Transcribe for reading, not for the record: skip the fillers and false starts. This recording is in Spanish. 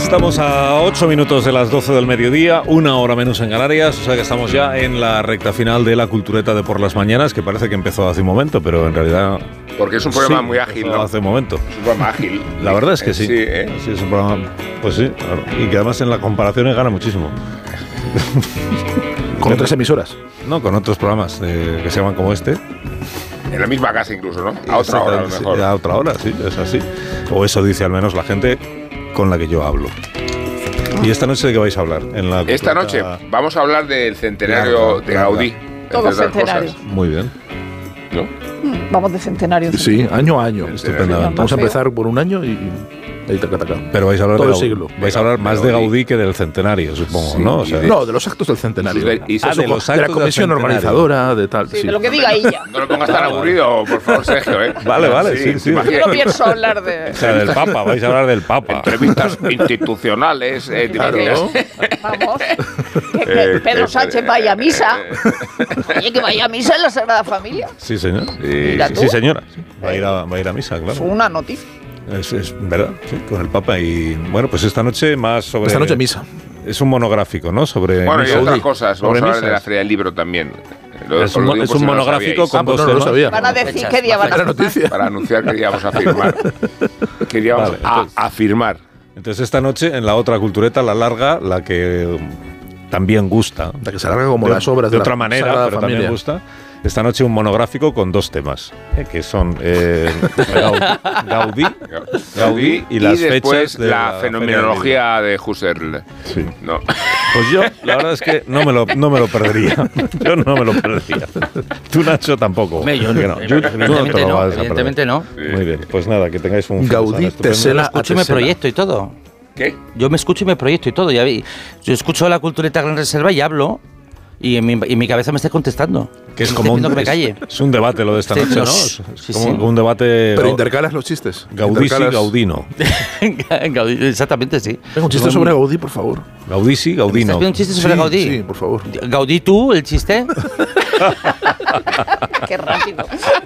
Estamos a 8 minutos de las 12 del mediodía, una hora menos en Canarias, o sea que estamos ya en la recta final de la cultureta de por las mañanas, que parece que empezó hace un momento, pero en realidad... Porque es un programa muy ágil, ¿no? Hace un momento. Es un programa ágil. La verdad es que sí. Sí, Sí, es un programa... Pues sí, claro. Y que además en las comparaciones gana muchísimo. ¿Con otras emisoras? No, con otros programas que se llaman como este. En la misma casa incluso, ¿no? A otra hora, a lo mejor. A otra hora, sí, es así. O eso dice al menos la gente con la que yo hablo. ¿Y esta noche de qué vais a hablar? Esta noche vamos a hablar del centenario de Gaudí. Todos centenarios. Muy bien. ¿No? Vamos de centenario. Sí, año a año. Estupendamente. Vamos a empezar por un año y ahí taca. Pero vais a hablar todo de el siglo. Vais a hablar más de Gaudí que del centenario, supongo, Sí, ¿no? O sea, No, de los actos del centenario. Y de los de la actos comisión del centenario. organizadora, de tal. Sí, de lo que diga ella. No lo pongas tan aburrido, por favor, Sergio, ¿eh? Vale, sí. imagina- Yo no pienso hablar de... O sea, del Papa, vais a hablar del Papa. Entrevistas institucionales, ¿te imaginas? Vamos. Que Pedro Sánchez vaya a misa. Oye, que vaya a misa en la Sagrada Familia. Sí, señor. Mira tú. Sí, señora. Va a ir a misa, claro. Fue una noticia. Es verdad, sí, con el Papa. Y bueno, pues esta noche más sobre... Esta noche misa. Es un monográfico, ¿no? Sobre Bueno, y misas. otras cosas. Vamos a hablar de la misas. Feria del Libro también. Es un monográfico con pues dos no lo temas. sabía. Van a decir qué día van a Era firmar. noticia. Para anunciar que íbamos a firmar. Que íbamos Vale, entonces- a firmar. Entonces esta noche en la otra cultureta, la larga, la que también gusta. La que se alarga como las obras de de otra la manera, Sagrada pero Familia. también gusta. Esta noche un monográfico con dos temas, que son Gaudí y las después fechas de la fenomenología de Husserl. Sí. No. Pues yo, la verdad es que no me lo perdería. Yo no me lo perdería. Tú, Nacho, tampoco. Yo Que no. Tú no te lo vas a perder. evidentemente no. Muy bien, pues nada, que tengáis un fin de Gaudí, semana estupendo. Tesela, Escucho y me Tesela. proyecto y todo. ¿Qué? Yo me escucho y me proyecto y todo. Ya vi. Yo escucho la cultureta Gran Reserva y hablo. Y en mi cabeza me está contestando. Que es Me como está diciendo que me calle. es un debate lo de esta Sí, noche, ¿no? no, Es sí, como sí. un debate. Pero intercalas los chistes. Gaudí Intercalas- Gaudino. Gaudí, exactamente, sí. Venga, un chiste sobre Gaudí, por favor. Gaudí ¿Me Gaudino. estás haciendo un chiste sobre Sí, Gaudí? sí, por favor. ¿Gaudí tú, el chiste? Qué rápido.